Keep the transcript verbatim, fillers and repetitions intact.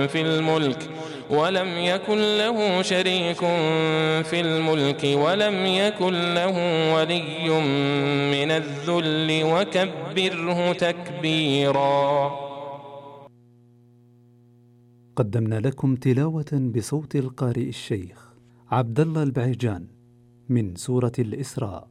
في الملك ولم يكن له شريك في الملك ولم يكن له ولي من الذل وكبره تكبيرا. قدمنا لكم تلاوة بصوت القارئ الشيخ عبد الله البعيجان من سورة الإسراء.